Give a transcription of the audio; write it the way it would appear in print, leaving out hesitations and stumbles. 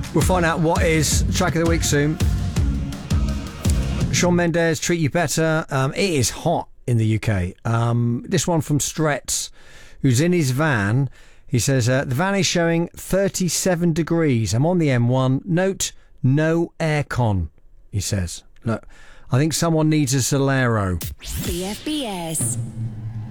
We'll find out what is track of the week soon. Shawn Mendes, Treat You Better. It is hot in the UK. This one from Stretz, who's in his van. He says, the van is showing 37 degrees. I'm on the M1. Note, no aircon, he says. Look, I think someone needs a Solero. BFBS.